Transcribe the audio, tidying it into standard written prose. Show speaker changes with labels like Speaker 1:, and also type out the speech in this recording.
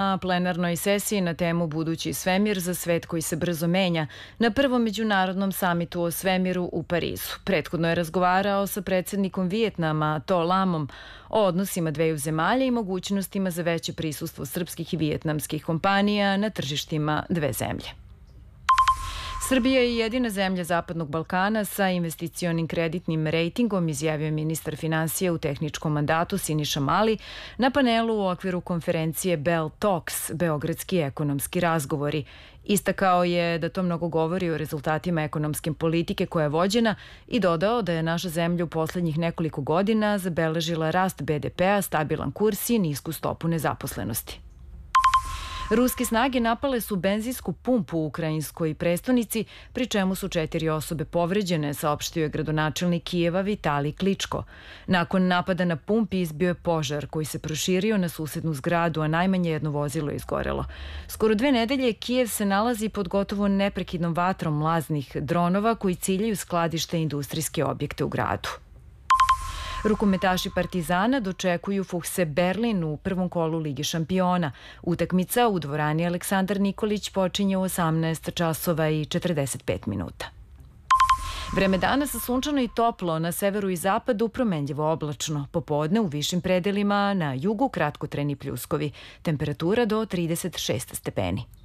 Speaker 1: na plenarnoj sesiji na temu Budući svemir za svet koji se brzo menja na prvom međunarodnom samitu o svemiru u Parizu. Prethodno je razgovarao sa predsjednikom Vijetnama To Lamom o odnosima dveju zemalja i mogućnostima za veće prisustvo srpskih i vijetnamskih kompanija na tržištima dve zemlje. Srbija je jedina zemlja Zapadnog Balkana sa investicionim kreditnim rejtingom, izjavio je ministar finansija u tehničkom mandatu Siniša Mali na panelu u okviru konferencije Bell Talks, Beogradski ekonomski razgovori. Istakao je da to mnogo govori o rezultatima ekonomske politike koja je vođena i dodao da je naša zemlja u poslednjih nekoliko godina zabeležila rast BDP-a, stabilan kurs i nisku stopu nezaposlenosti. Ruske snage napale su benzinsku pumpu u ukrajinskoj prestonici, pri čemu su 4 osobe povređene, saopštio je gradonačelnik Kijeva Vitalij Kličko. Nakon napada na pumpi izbio je požar koji se proširio na susednu zgradu, a najmanje jedno vozilo je izgorelo. Skoro 2 nedelje Kijev se nalazi pod gotovo neprekidnom vatrom mlaznih dronova koji ciljaju skladište i industrijske objekte u gradu. Rukometaši Partizana dočekuju Fuchse Berlin u prvom kolu Lige šampiona. Utakmica u dvorani Aleksandar Nikolić počinje u 18 časova i 45 minuta. Vreme danas sunčano i toplo, na severu i zapadu promenljivo oblačno. Popodne u višim predelima, na jugu kratkotreni pljuskovi. Temperatura do 36 stepeni.